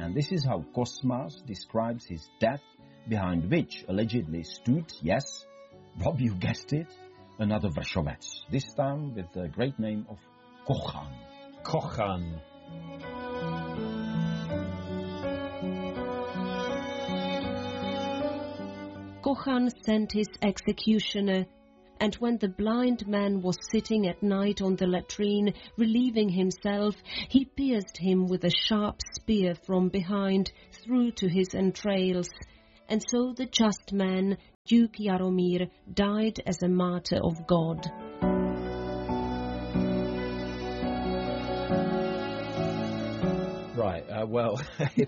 And this is how Cosmas describes his death, behind which allegedly stood, yes, Rob, you guessed it, another Vršovec, this time with the great name of Kochan. Kochan. Kochan sent his executioner, and when the blind man was sitting at night on the latrine, relieving himself, he pierced him with a sharp spear from behind through to his entrails. And so the just man, Duke Jaromír, died as a martyr of God. Right, well,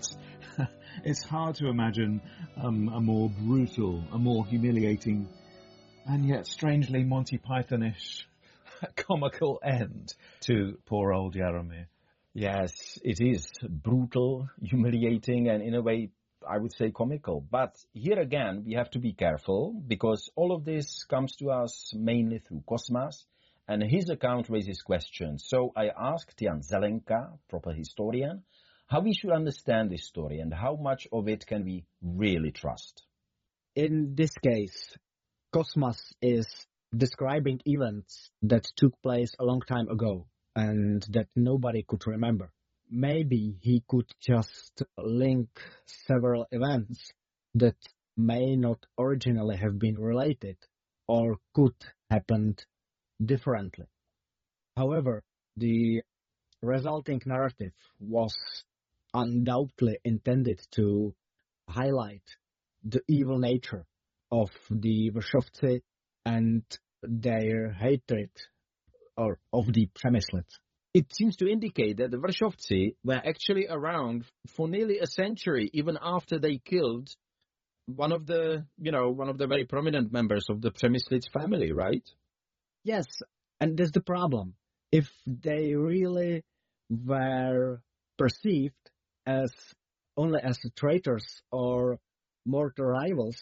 it's hard to imagine a more brutal, a more humiliating, and yet strangely Monty Pythonish comical end to poor old Jaromír. Yes, it is brutal, humiliating, and in a way, I would say comical. But here again, we have to be careful, because all of this comes to us mainly through Cosmas, and his account raises questions. So I asked Jan Zelenka, proper historian, how we should understand this story and how much of it can we really trust. In this case, Cosmas is describing events that took place a long time ago and that nobody could remember. Maybe he could just link several events that may not originally have been related or could happen differently. However, the resulting narrative was undoubtedly intended to highlight the evil nature of the Vršovci and their hatred of the Přemyslids. It seems to indicate that the Vršovci were actually around for nearly a century, even after they killed one of the very prominent members of the Přemyslids family, right? Yes, and that's the problem. If they really were perceived as only as traitors or mortal rivals,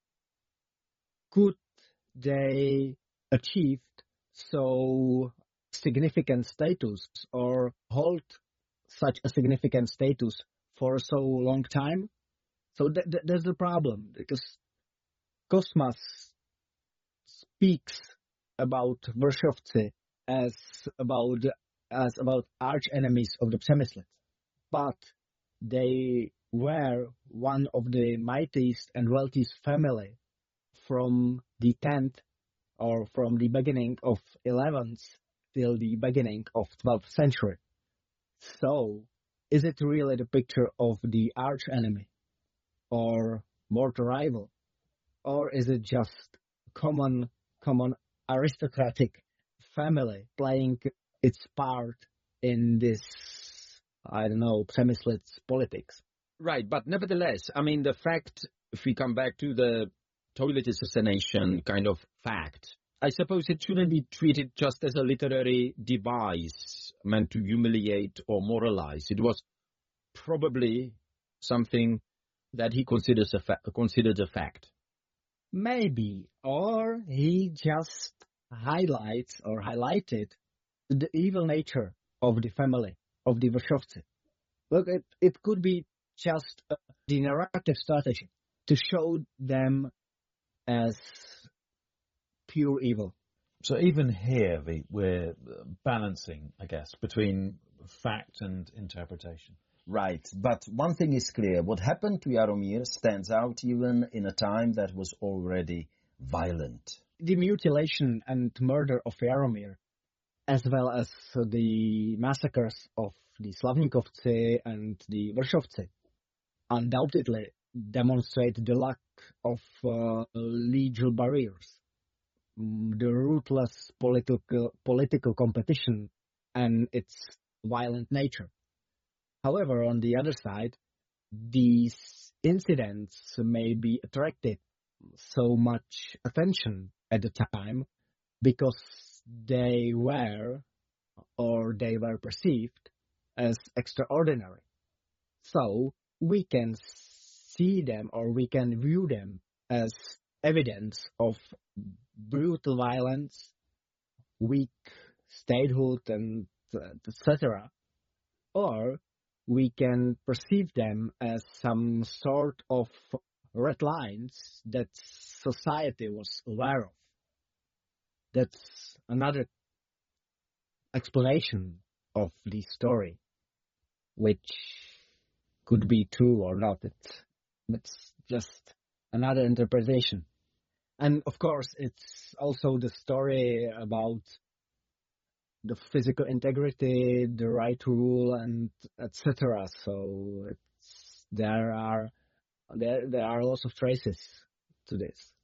could they achieve so significant status or hold such a significant status for so long time? So that's the problem, because Cosmas speaks about Vršovci as about arch enemies of the Přemyslids, but they were one of the mightiest and wealthiest family from the 10th or from the beginning of 11th till the beginning of 12th century. So, is it really the picture of the arch enemy or mortal rival, or is it just common aristocratic family playing its part in this, I don't know, Přemyslids politics? Right, but nevertheless, I mean, the fact, if we come back to the toilet assassination kind of fact, I suppose it shouldn't be treated just as a literary device meant to humiliate or moralize. It was probably something that he considered a fact. Maybe, or he just highlighted the evil nature of the family, of the Vršovci. Look, it could be just the narrative strategy to show them as pure evil. So even here, we're balancing, I guess, between fact and interpretation. Right, but one thing is clear. What happened to Jaromír stands out even in a time that was already violent. The mutilation and murder of Jaromír, as well as the massacres of the Slavníkovci and the Vršovci, undoubtedly demonstrate the lack of legal barriers, the ruthless political competition and its violent nature. However, on the other side, these incidents may be attracted so much attention at the time because they were perceived as extraordinary. So we can see them or we can view them as evidence of brutal violence, weak statehood, and etc. Or we can perceive them as some sort of red lines that society was aware of. That's another explanation of the story, which could be true or not. It's just another interpretation. And of course, it's also the story about the physical integrity, the right to rule, and etc. So there are lots of traces to this.